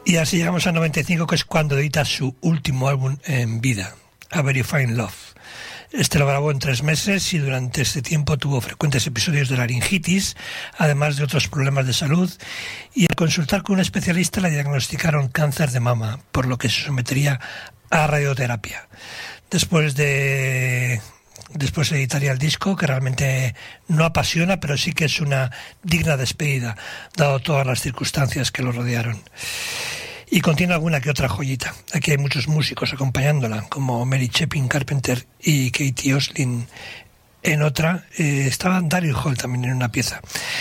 Y así llegamos al 95, que es cuando edita su último álbum en vida, A Very Fine Love. Este lo grabó en 3 meses y durante este tiempo tuvo frecuentes episodios de laringitis, además de otros problemas de salud, y al consultar con un especialista le diagnosticaron cáncer de mama, por lo que se sometería a radioterapia. Después editaría el disco, que realmente no apasiona, pero sí que es una digna despedida, dado todas las circunstancias que lo rodearon. Y contiene alguna que otra joyita. Aquí hay muchos músicos acompañándola, como Mary Chapin Carpenter y Katie Oslin en otra. Estaba Daryl Hall también en una pieza.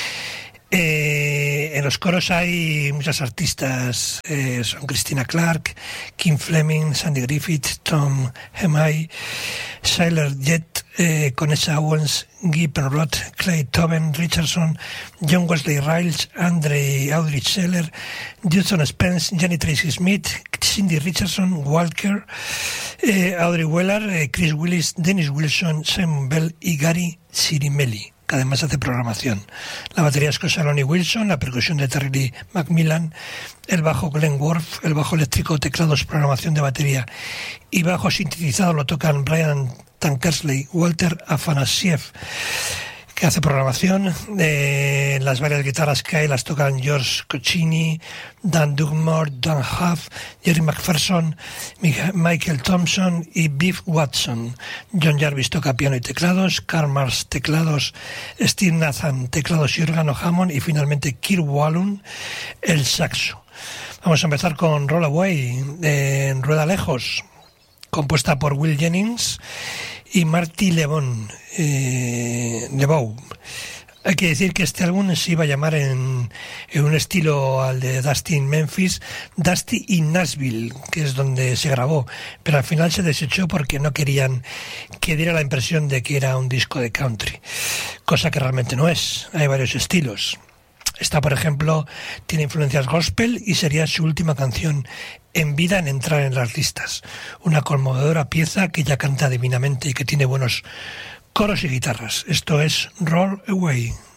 En los coros hay muchas artistas, son Christina Clark, Kim Fleming, Sandy Griffith, Tom Hemay, Sailor Jett, Conessa Owens, Guy Penrod, Clay Tobin, Richardson, John Wesley Riles, Audrey Scheller, Judson Spence, Jenny Tracy Smith, Cindy Richardson, Walker, Audrey Weller, Chris Willis, Dennis Wilson, Simon Bell y Gary Cirimelli, que además hace programación. La batería es cosa de Lonnie Wilson, la percusión de Terry Lee Macmillan, el bajo Glenn Worf, el bajo eléctrico, teclados, programación de batería y bajo sintetizado lo tocan Brian Tankersley, Walter Afanasiev, que hace programación. Las varias guitarras que hay las tocan George Cochini, Dan Dugmore, Dan Huff, Jerry McPherson, Michael Thompson y Biff Watson. John Jarvis toca piano y teclados, Karl Marx teclados, Steve Nathan teclados y órgano Hammond, y finalmente Kirk Whalum el saxo. Vamos a empezar con Roll Away, en Rueda Lejos, compuesta por Will Jennings y Marty LeBeau. Hay que decir que este álbum se iba a llamar en un estilo al de Dusty in Memphis, Dusty in Nashville, que es donde se grabó, pero al final se desechó porque no querían que diera la impresión de que era un disco de country, cosa que realmente no es. Hay varios estilos. Esta, por ejemplo, tiene influencias gospel y sería su última canción en vida en entrar en las listas. Una conmovedora pieza que ya canta divinamente y que tiene buenos coros y guitarras. Esto es Roll Away.